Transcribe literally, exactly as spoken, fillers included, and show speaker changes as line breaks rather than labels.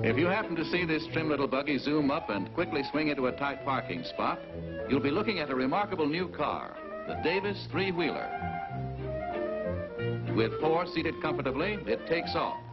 If you happen to see this trim little buggy zoom up and quickly swing into a tight parking spot, you'll be looking at a remarkable new car, the Davis three-wheeler. With four seated comfortably, it takes off.